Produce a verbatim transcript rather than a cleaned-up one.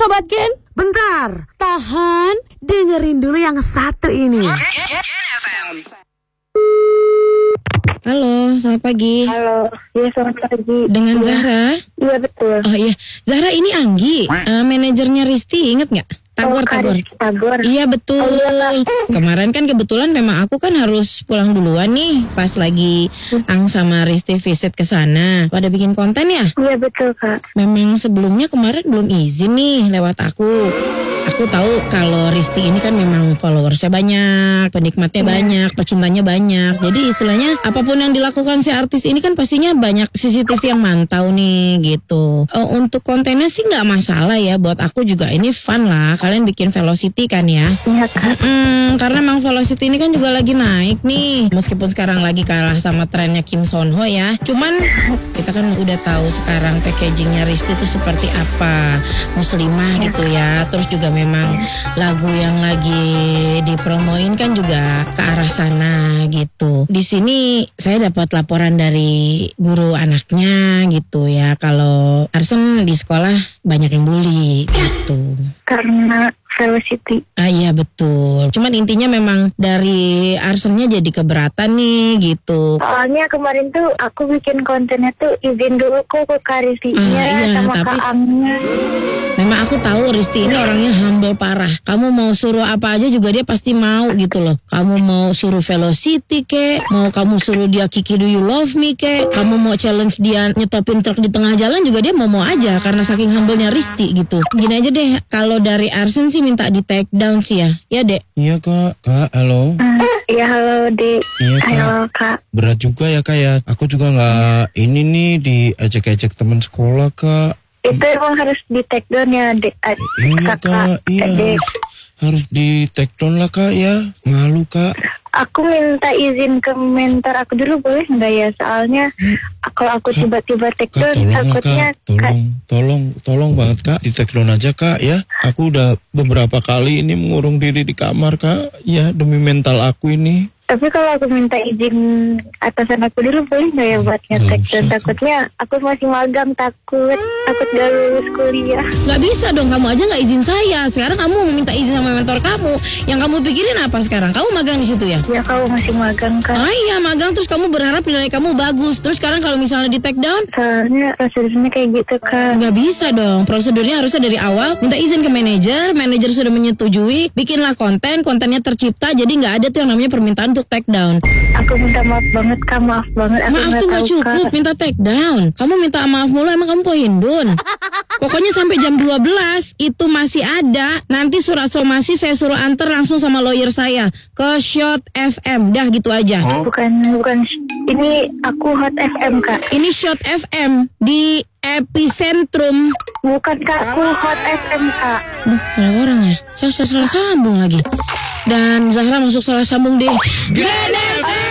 Sobat Gen, bentar, tahan, dengerin dulu yang satu ini. Halo, selamat pagi. Halo, iya selamat pagi. Dengan iya. Zahra? Iya betul. Oh iya, Zahra ini Anggi, uh, manajernya Risti, inget nggak? Tagor, oh, Tagor. Tagor. Iya betul. Oh, iya, Kemarin kan kebetulan memang aku kan harus pulang duluan nih, pas lagi Ang sama Risti visit ke sana. Pada bikin konten ya? Iya betul Kak. Memang sebelumnya kemarin belum izin nih lewat aku. Aku tahu kalau Risti ini kan memang followersnya banyak, penikmatnya banyak, pecintanya banyak. Jadi istilahnya apapun yang dilakukan si artis ini kan pastinya banyak C C T V yang mantau nih gitu. Uh, untuk kontennya sih nggak masalah ya, buat aku juga ini fun lah. Kalian bikin Velocity kan ya? Iya Kak. Mm-mm, karena memang Velocity ini kan juga lagi naik nih. Meskipun sekarang lagi kalah sama trennya Kim Son Ho ya. Cuman kita kan udah tahu sekarang packagingnya Risti itu seperti apa, muslimah gitu ya. Terus juga memang lagu yang lagi dipromoin kan juga ke arah sana gitu. Di sini saya dapat laporan dari guru anaknya gitu ya, kalau Arsen di sekolah banyak yang bully gitu. Karena Velocity. Ah iya betul. Cuman intinya memang dari Arsennya jadi keberatan nih gitu. Soalnya kemarin tuh aku bikin kontennya tuh izin dulu kok ke Kak Ristinya ah, iya, sama tapi... Kak Angnya. Memang aku tahu Risti ini orangnya humble parah. Kamu mau suruh apa aja juga dia pasti mau gitu loh. Kamu mau suruh Velocity kek, mau kamu suruh dia Kiki Do You Love Me kek, kamu mau challenge dia nyetopin truk di tengah jalan juga dia mau-mau aja karena saking humble-nya Risti gitu. Gini aja deh, kalau dari Arsen sih minta di take down sih ya. Ya Dek? Iya Kak, Kak halo. Iya uh, halo Dek. Iya Kak. Halo Kak. Berat juga ya Kak ya. Aku juga nggak ini nih diajak-ajak teman sekolah Kak. Itu emang harus di take down ya Dek. Iya Kak, iya harus, harus di take down lah Kak ya. Malu Kak. Aku minta izin ke mentor aku dulu boleh nggak ya? Soalnya hmm. kalau aku tiba-tiba take down takutnya Kak, tolong, tolong, tolong banget Kak, di take down aja Kak ya. Aku udah beberapa kali ini mengurung diri di kamar Kak, ya demi mental aku ini. Tapi kalau aku minta izin atasan aku dulu boleh nggak ya buat nge-take down? Takutnya aku masih magang, takut takut gak lulus kuliah. Nggak bisa dong, kamu aja nggak izin saya. Sekarang kamu meminta izin sama mentor kamu. Yang kamu pikirin apa sekarang? Kamu magang di situ ya? Ya kamu masih magang kan? Ah iya magang, terus kamu berharap nilai kamu bagus. Terus sekarang kalau misalnya di take down? Soalnya prosedurnya kayak gitu kan. Nggak bisa dong, prosedurnya harusnya dari awal minta izin ke manajer, manajer sudah menyetujui, bikinlah konten, kontennya tercipta, jadi nggak ada tuh yang namanya permintaan untuk take down. Aku minta maaf banget Kak, maaf banget. Aku maaf tuh nggak cukup, Kak. Minta take down. Kamu minta maaf mulu, emang kamu pohindun? Pokoknya sampai jam dua belas itu masih ada. Nanti surat somasi saya suruh antar langsung sama lawyer saya ke Shot F M. Dah gitu aja. Oh. Bukan, bukan. Ini aku Hot F M Kak. Ini Shot F M di Epicentrum. Bukan Kak, aku Hot F M Kak. Duh, salah orang ya. Saya salah sambung lagi. Dan Zahra masuk salah sambung deh. G N F M.